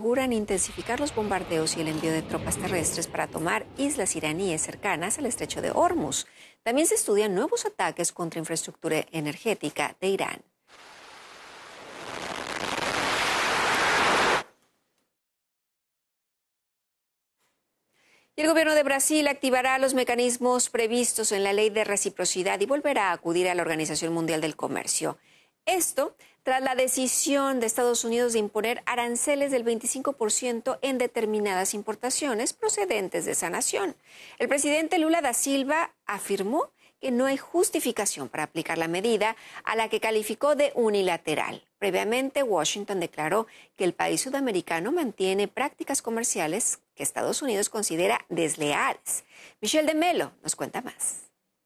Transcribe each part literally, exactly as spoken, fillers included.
aseguran intensificar los bombardeos y el envío de tropas terrestres para tomar islas iraníes cercanas al estrecho de Hormuz. También se estudian nuevos ataques contra infraestructura energética de Irán. El gobierno de Brasil activará los mecanismos previstos en la ley de reciprocidad y volverá a acudir a la Organización Mundial del Comercio. Esto tras la decisión de Estados Unidos de imponer aranceles del veinticinco por ciento en determinadas importaciones procedentes de esa nación. El presidente Lula da Silva afirmó que no hay justificación para aplicar la medida, a la que calificó de unilateral. Previamente, Washington declaró que el país sudamericano mantiene prácticas comerciales que Estados Unidos considera desleales. Michelle de Melo nos cuenta más.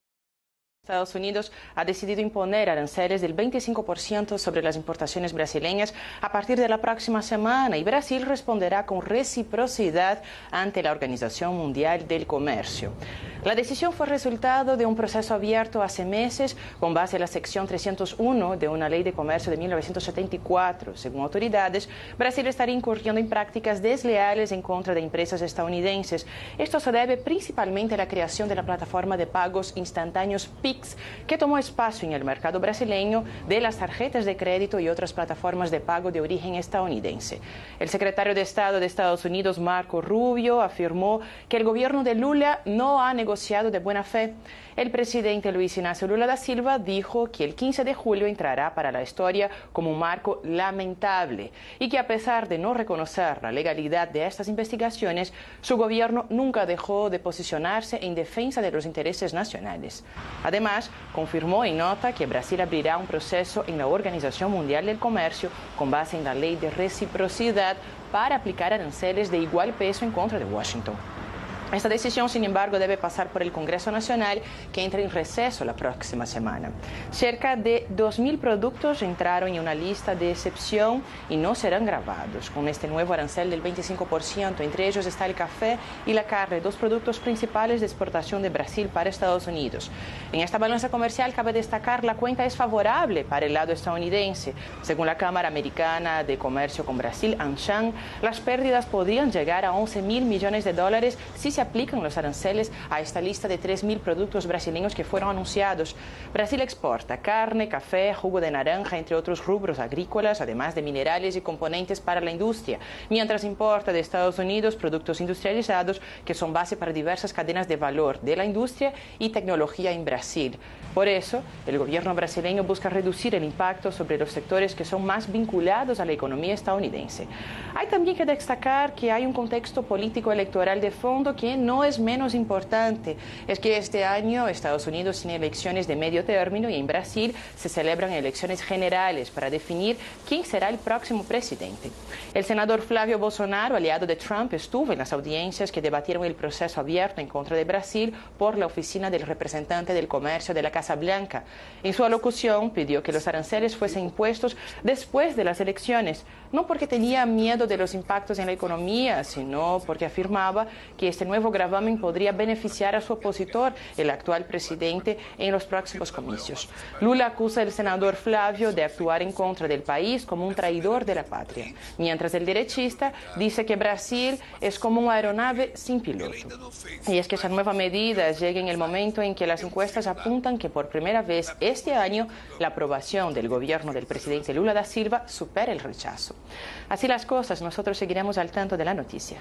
Estados Unidos ha decidido imponer aranceles del veinticinco por ciento sobre las importaciones brasileñas a partir de la próxima semana y Brasil responderá con reciprocidad ante la Organización Mundial del Comercio. La decisión fue resultado de un proceso abierto hace meses con base en la sección trescientos uno de una ley de comercio de mil novecientos setenta y cuatro. Según autoridades, Brasil estaría incurriendo en prácticas desleales en contra de empresas estadounidenses. Esto se debe principalmente a la creación de la plataforma de pagos instantáneos Pix, que tomó espacio en el mercado brasileño de las tarjetas de crédito y otras plataformas de pago de origen estadounidense. El secretario de Estado de Estados Unidos, Marco Rubio, afirmó que el gobierno de Lula no ha negociado de buena fe. El presidente Luis Ignacio Lula da Silva dijo que el quince de julio entrará para la historia como un marco lamentable y que a pesar de no reconocer la legalidad de estas investigaciones, su gobierno nunca dejó de posicionarse en defensa de los intereses nacionales. Además, confirmó en nota que Brasil abrirá un proceso en la Organización Mundial del Comercio con base en la ley de reciprocidad para aplicar aranceles de igual peso en contra de Washington. Esta decisión, sin embargo, debe pasar por el Congreso Nacional, que entra en receso la próxima semana. Cerca de dos mil productos entraron en una lista de excepción y no serán gravados con este nuevo arancel del veinticinco por ciento. Entre ellos está el café y la carne, dos productos principales de exportación de Brasil para Estados Unidos. En esta balanza comercial cabe destacar la cuenta es favorable para el lado estadounidense. Según la Cámara Americana de Comercio con Brasil, AmCham, las pérdidas podrían llegar a once mil millones de dólares si se aplican los aranceles a esta lista de tres mil productos brasileños que fueron anunciados. Brasil exporta carne, café, jugo de naranja, entre otros rubros agrícolas, además de minerales y componentes para la industria, mientras importa de Estados Unidos productos industrializados que son base para diversas cadenas de valor de la industria y tecnología en Brasil. Por eso, el gobierno brasileño busca reducir el impacto sobre los sectores que son más vinculados a la economía estadounidense. Hay también que destacar que hay un contexto político electoral de fondo que no es menos importante. Es que este año Estados Unidos tiene elecciones de medio término y en Brasil se celebran elecciones generales para definir quién será el próximo presidente. El senador Flávio Bolsonaro, aliado de Trump, estuvo en las audiencias que debatieron el proceso abierto en contra de Brasil por la oficina del representante del comercio de la Casa Blanca. En su alocución pidió que los aranceles fuesen impuestos después de las elecciones, no porque tenía miedo de los impactos en la economía, sino porque afirmaba que este nuevo gravamen podría beneficiar a su opositor, el actual presidente, en los próximos comicios. Lula acusa al senador Flávio de actuar en contra del país como un traidor de la patria, mientras el derechista dice que Brasil es como una aeronave sin piloto. Y es que esa nueva medida llega en el momento en que las encuestas apuntan que por primera vez este año la aprobación del gobierno del presidente Lula da Silva supera el rechazo. Así las cosas, nosotros seguiremos al tanto de la noticia.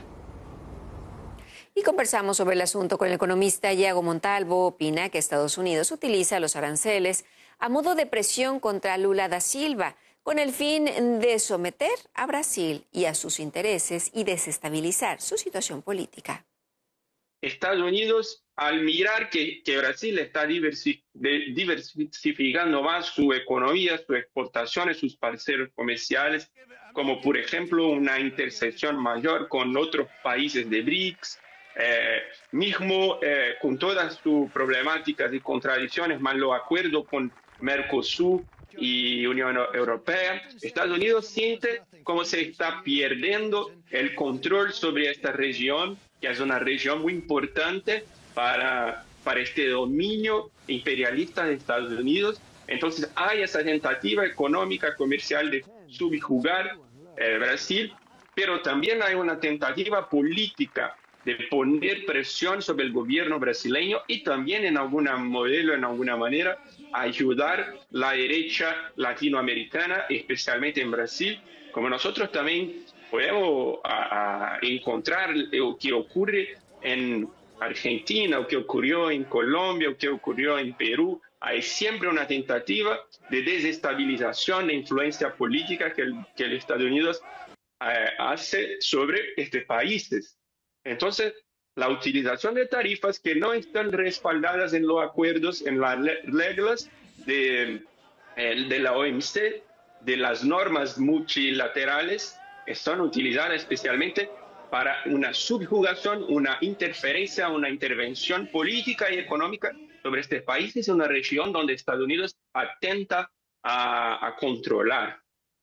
Y conversamos sobre el asunto con el economista Iago Montalvo. Opina que Estados Unidos utiliza los aranceles a modo de presión contra Lula da Silva, con el fin de someter a Brasil y a sus intereses y desestabilizar su situación política. Estados Unidos, al mirar que, que Brasil está diversificando más su economía, sus exportaciones, sus parceros comerciales, como por ejemplo una intersección mayor con otros países de BRICS, eh, mismo eh, con todas sus problemáticas y contradicciones, más los acuerdos con Mercosur y Unión Europea, Estados Unidos siente como se está perdiendo el control sobre esta región, que es una región muy importante para, para este dominio imperialista de Estados Unidos. Entonces hay esa tentativa económica, comercial de subjugar eh, Brasil, pero también hay una tentativa política de poner presión sobre el gobierno brasileño y también en algún modelo, en alguna manera, ayudar a la derecha latinoamericana, especialmente en Brasil, como nosotros también podemos a, a encontrar lo que ocurre en Argentina, o que ocurrió en Colombia, o que ocurrió en Perú. Hay siempre una tentativa de desestabilización de influencia política que el, que el Estados Unidos eh, hace sobre estos países. Entonces, la utilización de tarifas que no están respaldadas en los acuerdos, en las reglas de, de la O M C, de las normas multilaterales, están utilizadas especialmente para una subjugación, una interferencia, una intervención política y económica sobre este país. Es una región donde Estados Unidos atenta a, a controlar.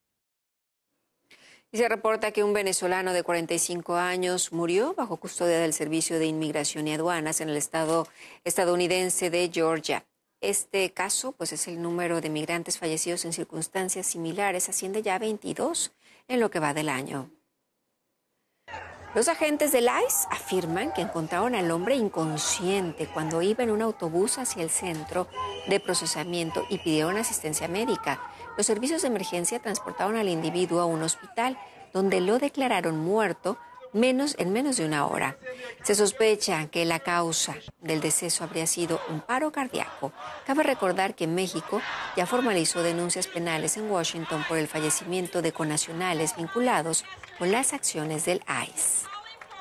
Y se reporta que un venezolano de cuarenta y cinco años murió bajo custodia del Servicio de Inmigración y Aduanas en el estado estadounidense de Georgia. Este caso, pues, es el número de migrantes fallecidos en circunstancias similares, asciende ya a veintidós en lo que va del año. Los agentes del I C E afirman que encontraron al hombre inconsciente cuando iba en un autobús hacia el centro de procesamiento y pidieron asistencia médica. Los servicios de emergencia transportaron al individuo a un hospital donde lo declararon muerto menos, en menos de una hora. Se sospecha que la causa del deceso habría sido un paro cardíaco. Cabe recordar que México ya formalizó denuncias penales en Washington por el fallecimiento de connacionales vinculados con las acciones del I C E.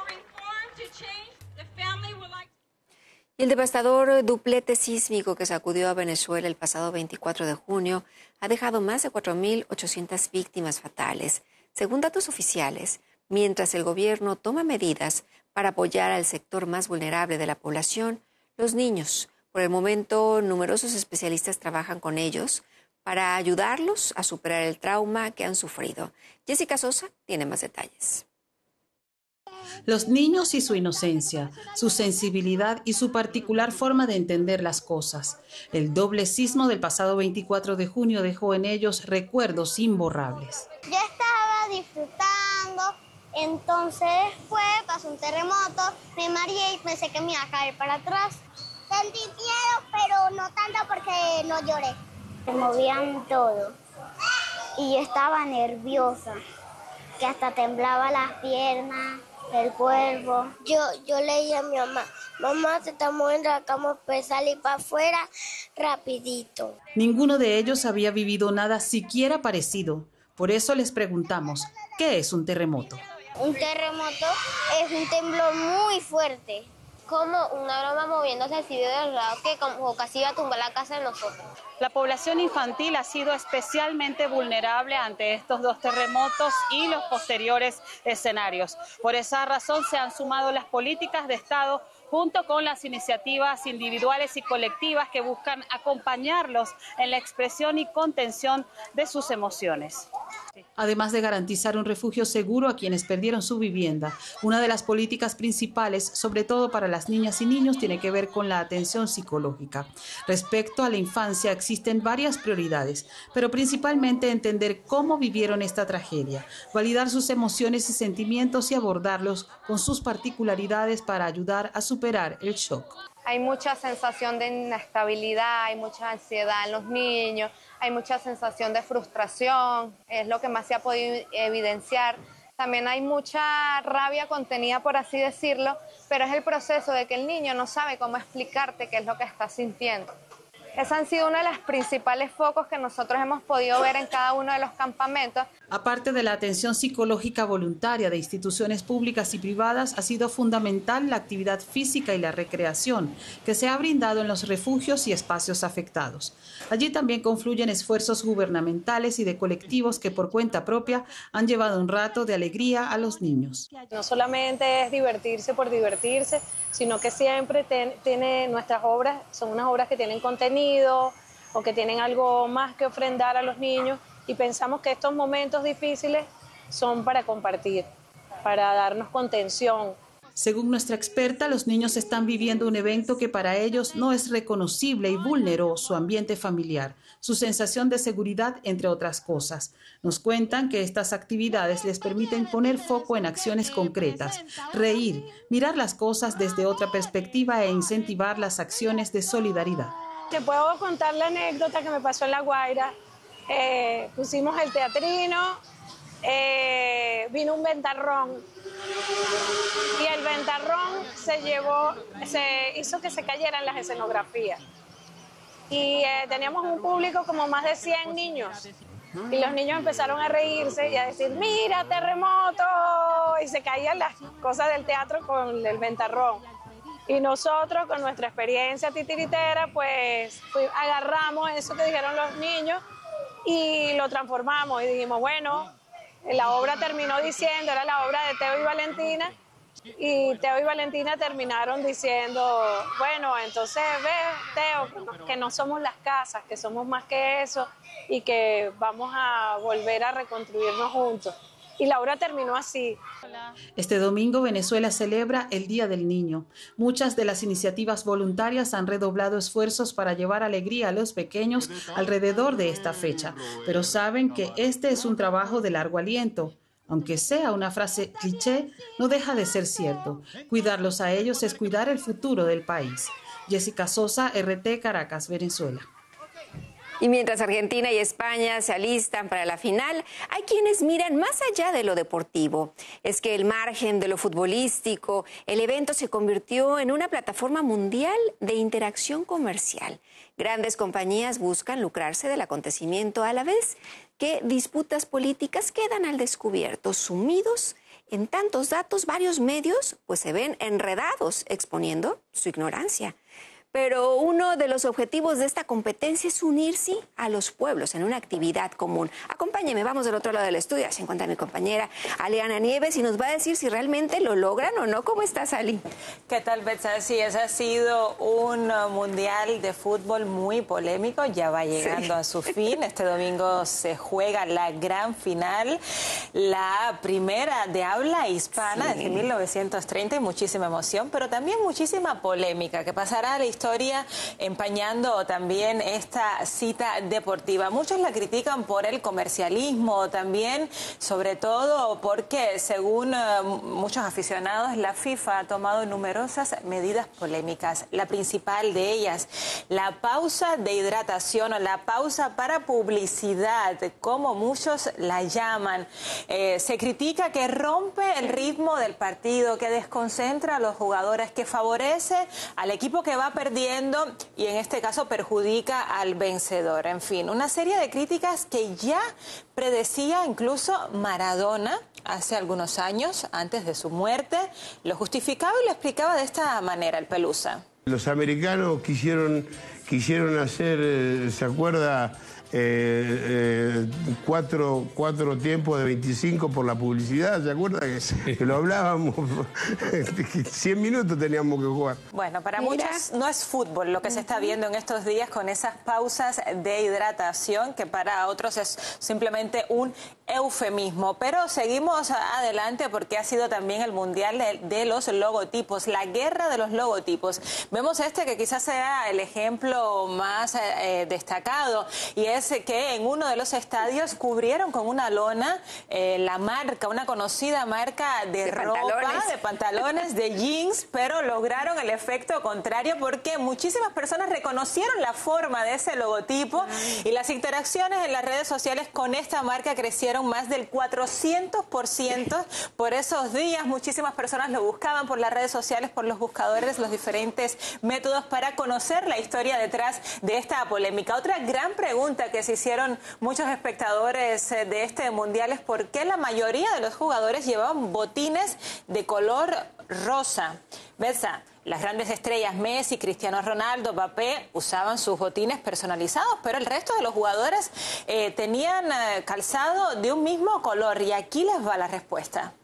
Y el devastador duplete sísmico que sacudió a Venezuela el pasado veinticuatro de junio ha dejado más de cuatro mil ochocientas víctimas fatales. Según datos oficiales, mientras el gobierno toma medidas para apoyar al sector más vulnerable de la población, los niños. Por el momento, numerosos especialistas trabajan con ellos para ayudarlos a superar el trauma que han sufrido. Jessica Sosa tiene más detalles. Los niños y su inocencia, su sensibilidad y su particular forma de entender las cosas. El doble sismo del pasado veinticuatro de junio dejó en ellos recuerdos imborrables. Yo estaba disfrutando, entonces después pasó un terremoto, me mareé y pensé que me iba a caer para atrás. Sentí miedo, pero no tanto porque no lloré. Se movían todo y yo estaba nerviosa, que hasta temblaba las piernas, el cuerpo. Yo, yo le dije a mi mamá, mamá, se está moviendo la cama, pues salir para afuera rapidito. Ninguno de ellos había vivido nada siquiera parecido. Por eso les preguntamos, ¿qué es un terremoto? Un terremoto es un temblor muy fuerte, como una broma moviéndose así de lado que como casi iba a tumbar la casa de nosotros. La población infantil ha sido especialmente vulnerable ante estos dos terremotos y los posteriores escenarios. Por esa razón se han sumado las políticas de Estado junto con las iniciativas individuales y colectivas que buscan acompañarlos en la expresión y contención de sus emociones. Además de garantizar un refugio seguro a quienes perdieron su vivienda, una de las políticas principales, sobre todo para las niñas y niños, tiene que ver con la atención psicológica. Respecto a la infancia existen varias prioridades, pero principalmente entender cómo vivieron esta tragedia, validar sus emociones y sentimientos y abordarlos con sus particularidades para ayudar a superar el shock. Hay mucha sensación de inestabilidad, hay mucha ansiedad en los niños, hay mucha sensación de frustración, es lo que más se ha podido evidenciar. También hay mucha rabia contenida, por así decirlo, pero es el proceso de que el niño no sabe cómo explicarte qué es lo que está sintiendo. Esos han sido uno de los principales focos que nosotros hemos podido ver en cada uno de los campamentos. Aparte de la atención psicológica voluntaria de instituciones públicas y privadas, ha sido fundamental la actividad física y la recreación que se ha brindado en los refugios y espacios afectados. Allí también confluyen esfuerzos gubernamentales y de colectivos que por cuenta propia han llevado un rato de alegría a los niños. No solamente es divertirse por divertirse, sino que siempre ten, tiene nuestras obras, son unas obras que tienen contenido o que tienen algo más que ofrendar a los niños y pensamos que estos momentos difíciles son para compartir, para darnos contención. Según nuestra experta, los niños están viviendo un evento que para ellos no es reconocible y vulneró su ambiente familiar, su sensación de seguridad, entre otras cosas. Nos cuentan que estas actividades les permiten poner foco en acciones concretas, reír, mirar las cosas desde otra perspectiva e incentivar las acciones de solidaridad. Te puedo contar la anécdota que me pasó en La Guaira. Eh, pusimos el teatrino, eh, vino un ventarrón y el ventarrón se llevó, se hizo que se cayeran las escenografías. Y eh, teníamos un público como más de cien niños. Y los niños empezaron a reírse y a decir, mira, terremoto, y se caían las cosas del teatro con el ventarrón. Y nosotros, con nuestra experiencia titiritera, pues, pues agarramos eso que dijeron los niños y lo transformamos y dijimos, bueno, la obra terminó diciendo, era la obra de Teo y Valentina, y Teo y Valentina terminaron diciendo, bueno, entonces ve, Teo, que no somos las casas, que somos más que eso y que vamos a volver a reconstruirnos juntos. Y la obra terminó así. Este domingo Venezuela celebra el Día del Niño. Muchas de las iniciativas voluntarias han redoblado esfuerzos para llevar alegría a los pequeños alrededor de esta fecha, pero saben que este es un trabajo de largo aliento. Aunque sea una frase cliché, no deja de ser cierto. Cuidarlos a ellos es cuidar el futuro del país. Jessica Sosa, R T, Caracas, Venezuela. Y mientras Argentina y España se alistan para la final, hay quienes miran más allá de lo deportivo. Es que el margen de lo futbolístico, el evento se convirtió en una plataforma mundial de interacción comercial. Grandes compañías buscan lucrarse del acontecimiento a la vez que disputas políticas quedan al descubierto, sumidos en tantos datos. Varios medios pues se ven enredados exponiendo su ignorancia. Pero uno de los objetivos de esta competencia es unirse a los pueblos en una actividad común. Acompáñeme, vamos del otro lado del estudio. Se encuentra mi compañera Aleana Nieves y nos va a decir si realmente lo logran o no. ¿Cómo estás, Ali? ¿Qué tal, Betsa? Sí, ese ha sido un mundial de fútbol muy polémico. Ya va llegando sí. a su fin. Este domingo se juega la gran final, la primera de habla hispana sí. desde mil novecientos treinta, y muchísima emoción, pero también muchísima polémica que pasará a la historia historia empañando también esta cita deportiva. Muchos la critican por el comercialismo también, sobre todo porque según uh, muchos aficionados, la FIFA ha tomado numerosas medidas polémicas. La principal de ellas, la pausa de hidratación o la pausa para publicidad, como muchos la llaman. Eh, se critica que rompe el ritmo del partido, que desconcentra a los jugadores, que favorece al equipo que va perdiendo y en este caso perjudica al vencedor. En fin, una serie de críticas que ya predecía incluso Maradona hace algunos años, antes de su muerte. Lo justificaba y lo explicaba de esta manera, el Pelusa. Los americanos quisieron, quisieron hacer, ¿se acuerda? Eh, eh, cuatro, cuatro tiempos de veinticinco por la publicidad, ¿se acuerda? Que, sí. que lo hablábamos, cien minutos teníamos que jugar. Bueno, para Mira. muchos no es fútbol lo que uh-huh. se está viendo en estos días con esas pausas de hidratación, que para otros es simplemente un eufemismo. Pero seguimos adelante porque ha sido también el mundial de, de los logotipos, la guerra de los logotipos. Vemos este que quizás sea el ejemplo más eh, destacado, y es que en uno de los estadios cubrieron con una lona eh, la marca, una conocida marca de, de ropa, pantalones. de pantalones, de jeans, pero lograron el efecto contrario porque muchísimas personas reconocieron la forma de ese logotipo y las interacciones en las redes sociales con esta marca crecieron más del cuatrocientos por ciento por esos días. Muchísimas personas lo buscaban por las redes sociales, por los buscadores, los diferentes métodos para conocer la historia detrás de esta polémica. Otra gran pregunta que se hicieron muchos espectadores de este mundial es por qué la mayoría de los jugadores llevaban botines de color rosa. Betsa, las grandes estrellas Messi, Cristiano Ronaldo, Mbappé usaban sus botines personalizados, pero el resto de los jugadores eh, tenían eh, calzado de un mismo color, y aquí les va la respuesta.